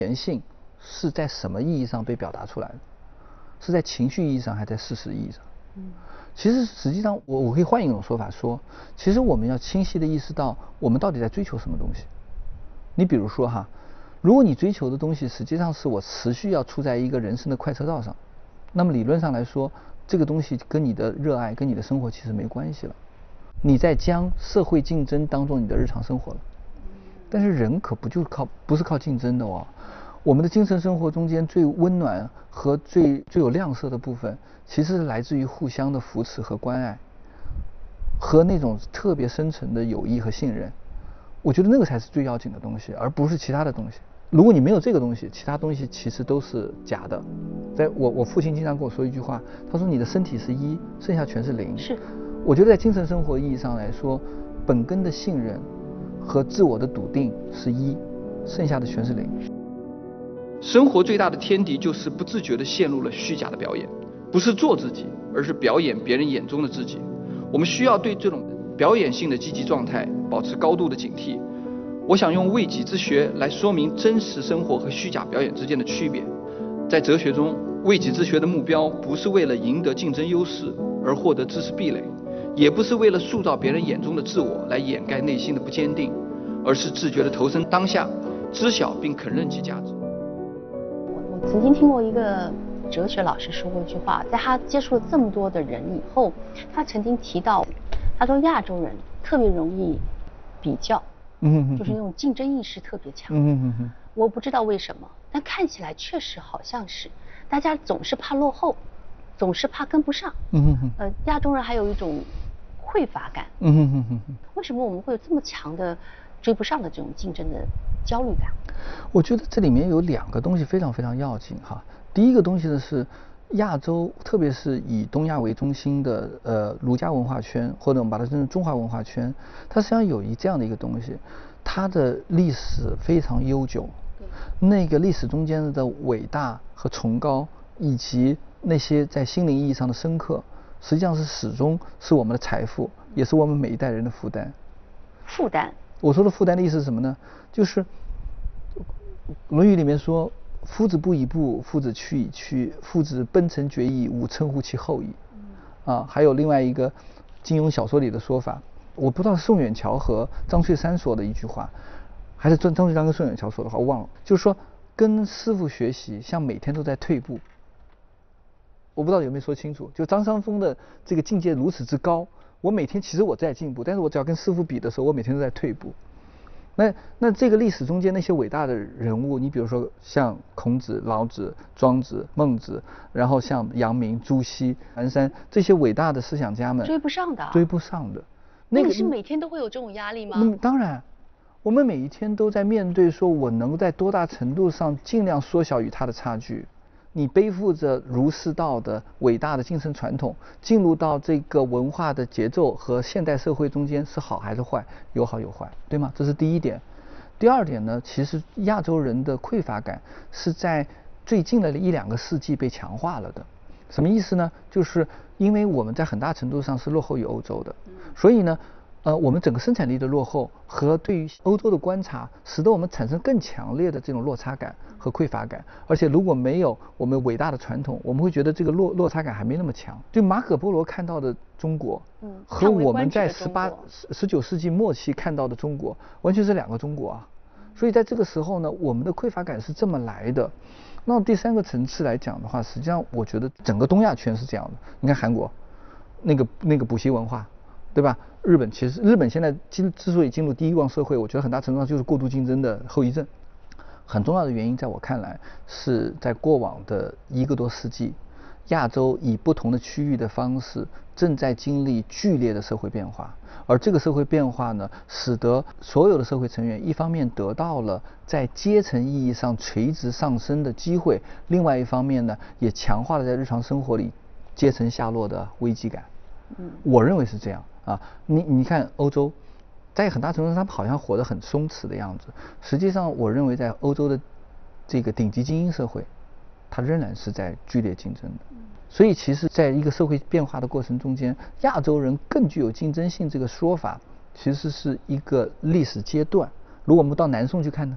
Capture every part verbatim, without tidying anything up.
人性是在什么意义上被表达出来的？是在情绪意义上，还是在事实意义上？嗯，其实实际上我我可以换一种说法说，其实我们要清晰的意识到我们到底在追求什么东西。你比如说哈，如果你追求的东西实际上是我持续要处在一个人生的快车道上，那么理论上来说，这个东西跟你的热爱跟你的生活其实没关系了。你在将社会竞争当做你的日常生活了。但是人可不就是靠不是靠竞争的哦。我们的精神生活中间最温暖和最最有亮色的部分，其实是来自于互相的扶持和关爱，和那种特别深沉的友谊和信任。我觉得那个才是最要紧的东西，而不是其他的东西。如果你没有这个东西，其他东西其实都是假的。在我我父亲经常跟我说一句话，他说你的身体是一，剩下全是零。 是。 我觉得在精神生活意义上来说，本根的信任和自我的笃定是一，剩下的全是零。 生活最大的天敌就是不自觉地陷入了虚假的表演，不是做自己，而是表演别人眼中的自己。我们需要对这种表演性的积极状态保持高度的警惕。我想用为己之学来说明真实生活和虚假表演之间的区别。在哲学中，为己之学的目标不是为了赢得竞争优势而获得知识壁垒，也不是为了塑造别人眼中的自我来掩盖内心的不坚定，而是自觉地投身当下，知晓并肯认其价值。 我曾经听过一个哲学老师说过一句话，在他接触了这么多的人以后，他曾经提到，他说亚洲人特别容易比较，嗯，就是那种竞争意识特别强，嗯嗯，我不知道为什么，但看起来确实好像是，大家总是怕落后，总是怕跟不上，嗯嗯，呃，亚洲人还有一种匮乏感，嗯嗯嗯，为什么我们会有这么强的追不上的这种竞争的焦虑感？ 我觉得这里面有两个东西非常非常要紧哈。第一个东西呢是亚洲，特别是以东亚为中心的呃儒家文化圈，或者我们把它称成中华文化圈，它实际上有一这样的一个东西，它的历史非常悠久，那个历史中间的伟大和崇高，以及那些在心灵意义上的深刻，实际上是始终是我们的财富，也是我们每一代人的负担。 负担。 我说的负担的意思是什么呢？就是《论语》里面说，夫子不以步，夫子趋以趋，夫子奔腾决矣，吾称乎其后矣。啊，还有另外一个金庸小说里的说法，我不知道是宋远桥和张翠山说的一句话，还是张张翠山跟宋远桥说的话，我忘了。就是说，跟师傅学习，像每天都在退步。我不知道有没有说清楚，就张三丰的这个境界如此之高，我每天其实我在进步，但是我只要跟师傅比的时候，我每天都在退步。那那这个历史中间那些伟大的人物，你比如说像孔子、老子、庄子、孟子，然后像阳明、朱熹、南山这些伟大的思想家们， 追不上的， 追不上的。 那个是每天都会有这种压力吗？ 嗯，当然，我们每一天都在面对说，我能在多大程度上尽量缩小与他的差距。你背负着儒释道的伟大的精神传统，进入到这个文化的节奏和现代社会中间是好还是坏？有好有坏，对吗？这是第一点。第二点呢，其实亚洲人的匮乏感是在最近的一两个世纪被强化了的。什么意思呢？就是因为我们在很大程度上是落后于欧洲的，所以呢，呃，我们整个生产力的落后和对于欧洲的观察，使得我们产生更强烈的这种落差感和匮乏感。而且如果没有我们伟大的传统，我们会觉得这个落落差感还没那么强。就马可波罗看到的中国，嗯，和我们在十八、十九世纪末期看到的中国，完全是两个中国啊。所以在这个时候呢，我们的匮乏感是这么来的。那第三个层次来讲的话，实际上我觉得整个东亚圈是这样的。你看韩国，那个那个补习文化，对吧？日本其实日本现在进之所以进入第一王社会，我觉得很大程度上就是过度竞争的后遗症。很重要的原因，在我看来，是在过往的一个多世纪，亚洲以不同的区域的方式正在经历剧烈的社会变化。而这个社会变化呢，使得所有的社会成员一方面得到了在阶层意义上垂直上升的机会，另外一方面呢，也强化了在日常生活里阶层下落的危机感。嗯，我认为是这样啊。你你看欧洲，在很大程度上他们好像活得很松弛的样子，实际上我认为在欧洲的这个顶级精英社会，它仍然是在剧烈竞争的。所以其实在一个社会变化的过程中间，亚洲人更具有竞争性这个说法，其实是一个历史阶段。如果我们到南宋去看呢，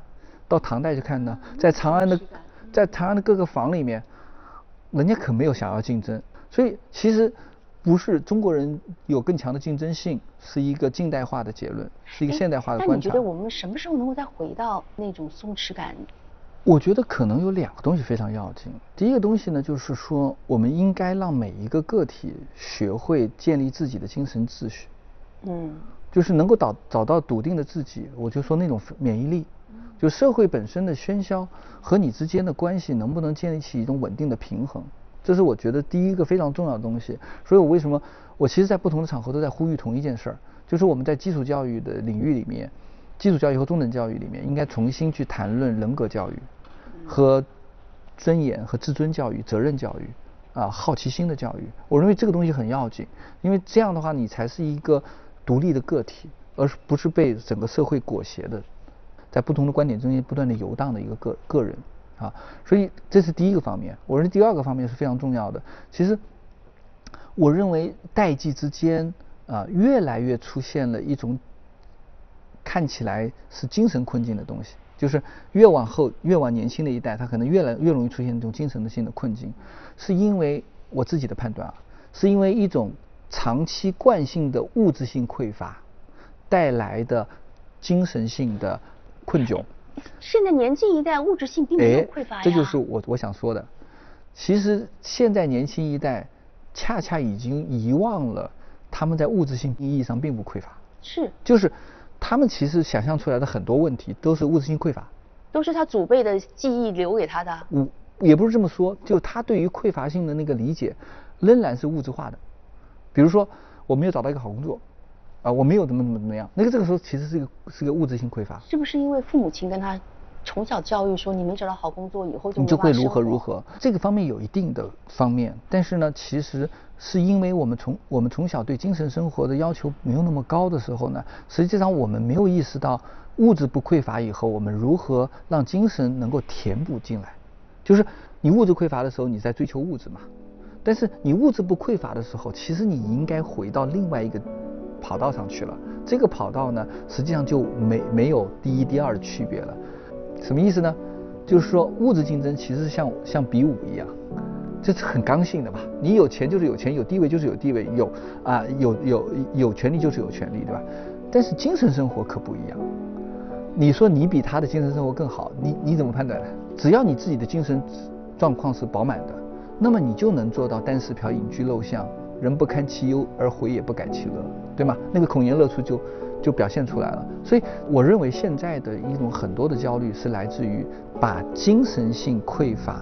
到唐代去看呢，在长安的，在长安的各个坊里面，人家可没有想要竞争。所以其实不是中国人有更强的竞争性，是一个近代化的结论，是一个现代化的观察。 那你觉得我们什么时候能够再回到那种松弛感？ 我觉得可能有两个东西非常要紧。第一个东西呢，就是说我们应该让每一个个体学会建立自己的精神秩序。嗯，就是能够找找到笃定的自己。我就说那种免疫力，就社会本身的喧嚣和你之间的关系能不能建立起一种稳定的平衡，这是我觉得第一个非常重要的东西。所以我为什么我其实在不同的场合都在呼吁同一件事儿，就是我们在基础教育的领域里面，基础教育和中等教育里面应该重新去谈论人格教育和尊严和自尊教育、责任教育啊、好奇心的教育。我认为这个东西很要紧，因为这样的话你才是一个独立的个体，而不是被整个社会裹挟的，在不同的观点中间不断的游荡的一个个个人啊。所以这是第一个方面。我认为第二个方面是非常重要的。其实我认为代际之间啊，越来越出现了一种看起来是精神困境的东西，就是越往后越往年轻的一代，他可能越来越容易出现这种精神性的困境，是因为我自己的判断啊，是因为一种长期惯性的物质性匮乏带来的精神性的困窘。 现在年轻一代物质性并没有匮乏呀。 这就是我我想说的。其实现在年轻一代恰恰已经遗忘了他们在物质性意义上并不匮乏。 是。就是他们其实想象出来的很多问题都是物质性匮乏， 都是他祖辈的记忆留给他的。 我也不是这么说，就他对于匮乏性的那个理解仍然是物质化的。比如说我没有找到一个好工作啊，我没有怎么怎么怎么样，那个这个时候其实是一个是个物质性匮乏。 是不是因为父母亲跟他从小教育说你没找到好工作以后就你就会如何如何？这个方面有一定的方面，但是呢，其实是因为我们从我们从小对精神生活的要求没有那么高的时候呢，实际上我们没有意识到物质不匮乏以后，我们如何让精神能够填补进来。就是你物质匮乏的时候，你在追求物质嘛。但是你物质不匮乏的时候，其实你应该回到另外一个跑道上去了。这个跑道呢，实际上就没没有第一、第二的区别了。什么意思呢？就是说物质竞争其实像像比武一样，这是很刚性的嘛。你有钱就是有钱，有地位就是有地位，有啊有有有权利就是有权利，对吧？但是精神生活可不一样。你说你比他的精神生活更好，你你怎么判断呢？只要你自己的精神状况是饱满的，那么你就能做到单食嫖饮居陋巷，人不堪其忧而回也不改其乐，对吗？那个孔颜乐处就就表现出来了。所以我认为现在的一种很多的焦虑是来自于把精神性匮乏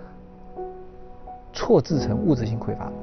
错置成物质性匮乏。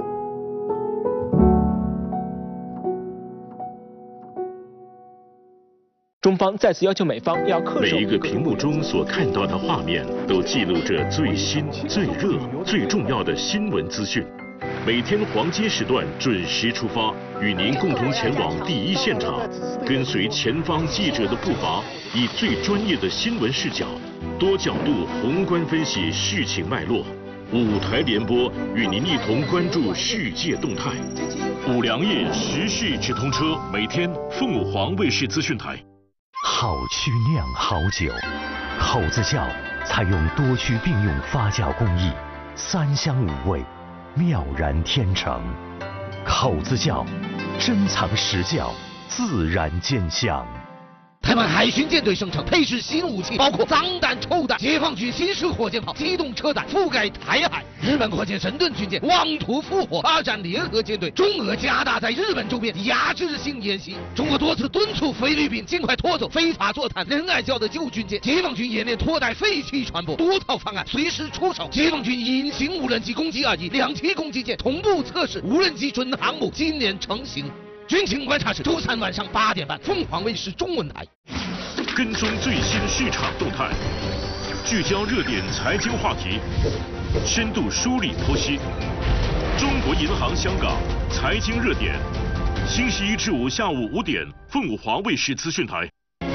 中方再次要求美方要恪守。 每一个屏幕中所看到的画面，都记录着最新、最热、最重要的新闻资讯。每天黄金时段准时出发，与您共同前往第一现场，跟随前方记者的步伐，以最专业的新闻视角，多角度宏观分析事情脉络。五台联播与您一同关注世界动态。五粮液时事直通车，每天凤舞凰卫视资讯台。 好曲酿好酒，口子窖采用多区并用发酵工艺，三香五味，妙然天成。口子窖珍藏实窖，自然见香。 台湾海巡舰队声称配置新武器，包括脏弹、臭弹。解放军新式火箭炮、机动车弹覆盖台海。日本火箭神盾军舰妄图复活，发展联合舰队。中俄加大在日本周边压制性演习。中国多次敦促菲律宾尽快拖走非法作战仁爱礁的旧军舰。解放军演练拖带废弃船舶，多套方案随时出手。解放军隐形无人机攻击二级，两栖攻击舰同步测试，无人机准航母今年成型。军情观察室周三晚上八点半，凤凰卫视中文台。 跟踪最新市场动态，聚焦热点财经话题，深度梳理剖析。中国银行香港财经热点，星期一至五下午五点，凤凰卫视资讯台。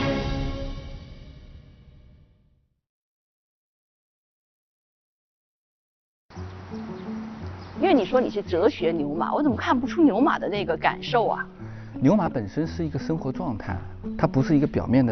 因为你说你是哲学牛马，我怎么看不出牛马的那个感受啊？ 牛马本身是一个生活状态，它不是一个表面的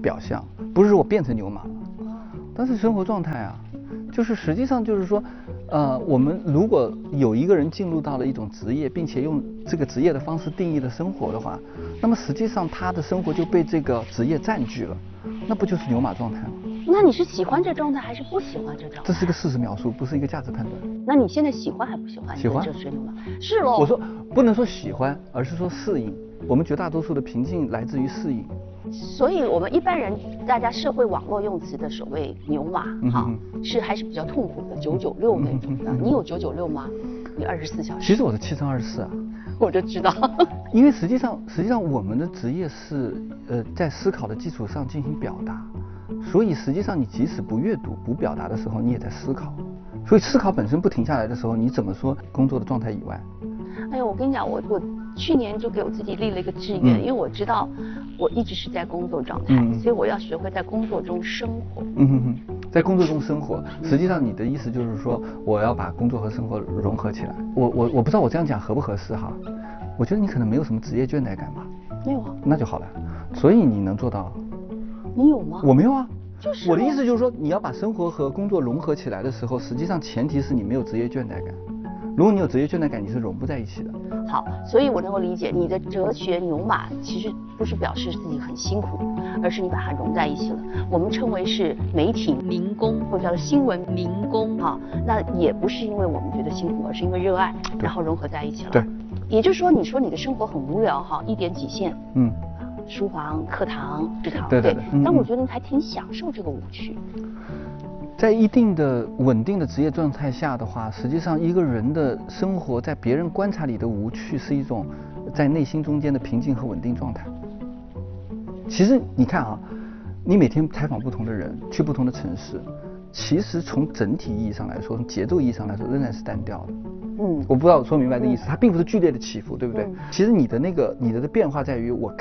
表象，不是说我变成牛马了，但是生活状态啊，就是实际上就是说，呃，我们如果有一个人进入到了一种职业，并且用这个职业的方式定义了生活的话，那么实际上他的生活就被这个职业占据了，那不就是牛马状态吗？ 那你是喜欢这状态还是不喜欢这状态？ 这是一个事实描述，不是一个价值判断。 那你现在喜欢还不喜欢？ 喜欢。 哲学牛马是喽。 我说不能说喜欢，而是说适应。我们绝大多数的平静来自于适应。 所以我们一般人，大家社会网络用词的所谓牛马，哈、嗯，是还是比较痛苦的，九九六那种的。嗯、你有九九六吗？你二十四小时？ 其实我是七乘二十四啊。 我就知道。 因为实际上，实际上我们的职业是呃在思考的基础上进行表达，所以实际上你即使不阅读、不表达的时候，你也在思考。所以思考本身不停下来的时候，你怎么说工作的状态以外？ 哎呀，我跟你讲，我我去年就给我自己立了一个志愿，嗯、因为我知道我一直是在工作状态，嗯、所以我要学会在工作中生活。 嗯哼哼，在工作中生活，实际上你的意思就是说，我要把工作和生活融合起来。我我我不知道我这样讲合不合适哈？我觉得你可能没有什么职业倦怠感吧？ 没有啊。 那就好了，所以你能做到？ 你有吗？ 我没有啊。 就是我的意思就是说，你要把生活和工作融合起来的时候，实际上前提是你没有职业倦怠感。如果你有职业倦怠感，你是融不在一起的。 好，所以我能够理解你的哲学牛马，其实不是表示自己很辛苦，而是你把它融在一起了。我们称为是媒体民工，或者叫做新闻民工啊。那也不是因为我们觉得辛苦，而是因为热爱，然后融合在一起了。 对。 也就是说，你说你的生活很无聊哈，一点几线。 嗯。 书房、课堂、食堂， 对对对。 嗯、但我觉得你还挺享受这个无趣。 在一定的稳定的职业状态下的话，实际上一个人的生活在别人观察里的无趣是一种在内心中间的平静和稳定状态。其实你看啊，你每天采访不同的人，去不同的城市，其实从整体意义上来说，从节奏意义上来说，仍然是单调的。 嗯， 我不知道我说明白的意思，它并不是剧烈的起伏，对不对？ 嗯、 其实你的那个你的变化在于我看。